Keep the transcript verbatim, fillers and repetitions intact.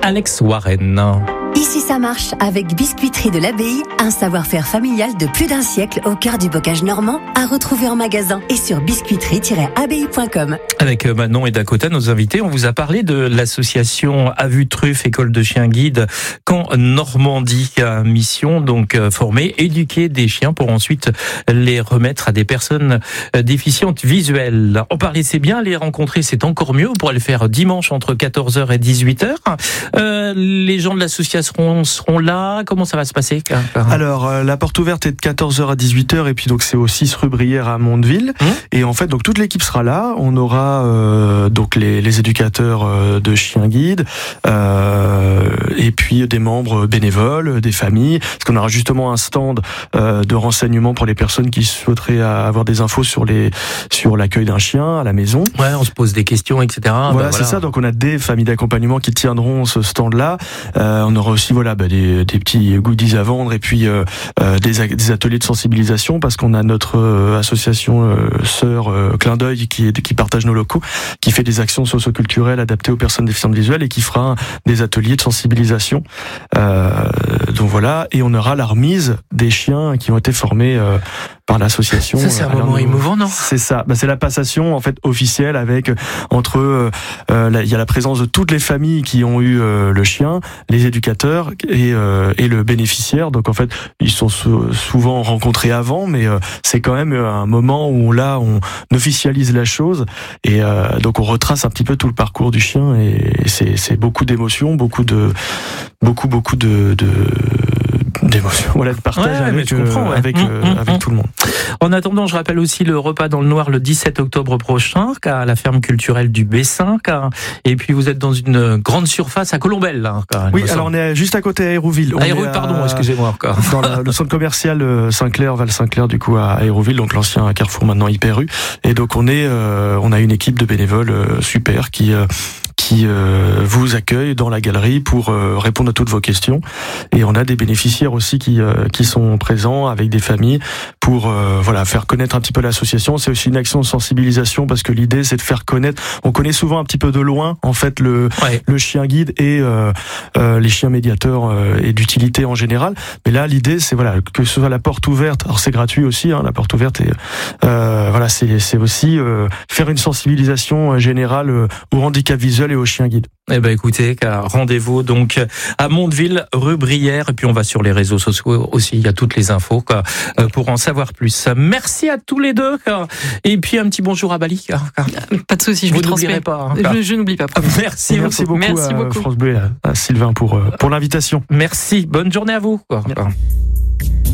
Alex Warren. Ici ça marche avec Biscuiterie de l'Abbaye, un savoir-faire familial de plus d'un siècle au cœur du bocage normand, à retrouver en magasin et sur biscuiterie tiret abbaye point com. Avec Manon et Dakota, nos invités, on vous a parlé de l'association À Vue Truffe, école de chiens guides, Caen Normandie, mission donc former, éduquer des chiens pour ensuite les remettre à des personnes déficientes visuelles. En parler c'est bien, les rencontrer c'est encore mieux, on pourrait le faire dimanche entre quatorze heures et dix-huit heures. Euh, les gens de l'association seront, seront là, comment ça va se passer? Alors euh, la porte ouverte est de quatorze heures à dix-huit heures et puis donc c'est au six rue Brière à Mondeville. Mmh. Et en fait donc toute l'équipe sera là, on aura euh, donc les, les éducateurs euh, de chiens guides euh, et puis des membres bénévoles, des familles, parce qu'on aura justement un stand euh, de renseignements pour les personnes qui souhaiteraient avoir des infos sur les sur l'accueil d'un chien à la maison. Ouais, on se pose des questions, et cetera. Voilà, bah, c'est voilà. ça. Donc on a des familles d'accompagnement qui tiendront ce stand-là. Euh, on aura aussi voilà bah, des, des petits goodies à vendre et puis euh, euh, des, des ateliers de sensibilisation parce qu'on a notre euh, association euh, sœur euh, Clin d'œil qui, qui partage nos locaux, qui fait des actions socio-culturelles adaptées aux personnes déficientes visuelles et qui fera des ateliers de sensibilisation. Euh, donc voilà, et on aura la remise des chiens qui ont été formés euh, par l'association. Ça c'est un moment émouvant, non? C'est ça. Bah, c'est la passation en fait officielle avec entre euh, euh, il y a la présence de toutes les familles qui ont eu euh, le chien, les éducateurs et euh, et le bénéficiaire. Donc en fait ils sont sou- souvent rencontrés avant, mais euh, c'est quand même un moment où là on officialise la chose et euh, donc on retrace un petit peu tout le parcours du chien et, et c'est c'est beaucoup d'émotions, beaucoup de beaucoup beaucoup de, de d'émotions, voilà, de partage ouais, avec, comprends, ouais. euh, avec, mmh, euh, mmh, avec mmh. tout le monde. En attendant, je rappelle aussi le repas dans le noir le dix-sept octobre prochain à la ferme culturelle du Bessin. Et puis vous êtes dans une grande surface à Colombelle. Là, oui, alors on est juste à côté à Hérouville. On Hérouville, à, pardon, excusez-moi encore. Dans la, le centre commercial Saint-Clair, Val-Saint-Clair, du coup à Hérouville, donc l'ancien Carrefour maintenant Hyper U. Et donc on est, euh, on a une équipe de bénévoles euh, super qui euh, qui euh, vous accueille dans la galerie pour euh, répondre à toutes vos questions. Et on a des bénéficiaires aussi qui euh, qui sont présents avec des familles pour euh, voilà faire connaître un petit peu l'association. C'est aussi une action de sensibilisation parce que l'idée c'est de faire connaître. On connaît souvent un petit peu de loin en fait le ouais. le chien guide et euh, euh, les chiens médiateurs euh, et d'utilité en général. Mais là l'idée c'est voilà que ce soit la porte ouverte. Alors c'est gratuit aussi hein, la porte ouverte et euh, voilà c'est c'est aussi euh, faire une sensibilisation générale euh, au handicap visuel et aux chiens guides. Eh ben écoutez, rendez-vous donc à Mondeville, rue Brière, et puis on va sur les réseaux sociaux aussi, il y a toutes les infos quoi, pour en savoir plus. Merci à tous les deux, et puis un petit bonjour à Bali. Pas de souci, je vous vous transmets. Pas. Je, je n'oublie pas. Merci Merci, merci beaucoup, merci à beaucoup. France Bleu et à, à Sylvain pour pour l'invitation. Merci, bonne journée à vous. Merci.